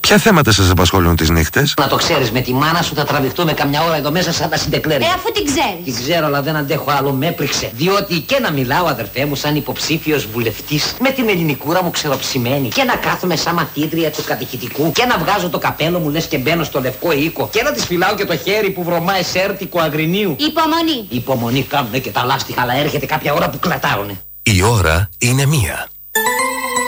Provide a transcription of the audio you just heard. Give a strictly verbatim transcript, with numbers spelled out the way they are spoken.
Ποια θέματα σας απασχολούν τις νύχτες? Να το ξέρεις, με τη μάνα σου θα τραβηχτούμε καμιά ώρα εδώ μέσα σαν τα συντεκλέρια. Ε, αφού την ξέρεις. Την ξέρω, αλλά δεν αντέχω άλλο, με έπληξε. Διότι και να μιλάω, αδερφέ μου, σαν υποψήφιος βουλευτής, με την ελληνικούρα μου ξεροψημένη, και να κάθομαι σαν μαθήτρια του κατηχητικού, και να βγάζω το καπέλο μου λες και μπαίνω στο λευκό οίκο, και να της φυλάω και το χέρι που βρωμάει σέρτικο αγρινίου. Υπομονή. Υπομονή κάνουνε και τα λάστιχα, αλλά έρχεται κάποια ώρα που κλατάρουνε. Η ώρα είναι μία.